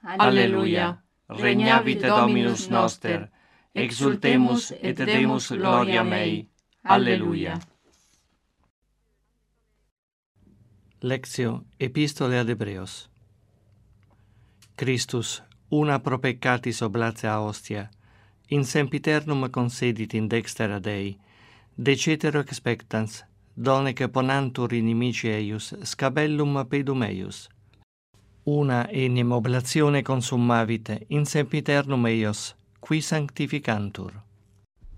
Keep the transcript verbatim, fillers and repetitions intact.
Alleluia. Regnavit Dominus noster, exultemus et demus gloriam mei. Alleluia. Lectio Epistole ad Hebreos. Christus, una pro peccatis oblatia hostia, in sempiternum consedit in dextera Dei, de cetero expectans, donec ponantur inimici eius scabellum pedum eius. Una enim oblatione consummavit in sempiternum eios, qui sanctificantur.